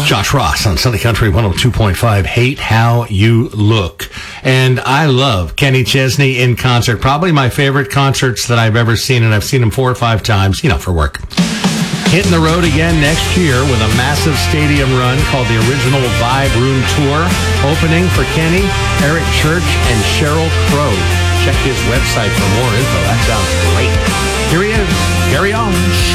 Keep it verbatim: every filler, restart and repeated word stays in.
Josh Ross on Sunday Country one oh two point five. Hate How You Look. And I love Kenny Chesney in concert. Probably my favorite concerts that I've ever seen, and I've seen him four or five times, you know, for work. Hitting the road again next year with a massive stadium run called the Original Vibe Room Tour. Opening for Kenny, Eric Church, and Sheryl Crow. Check his website for more info. That sounds great. Here he is. Carry on.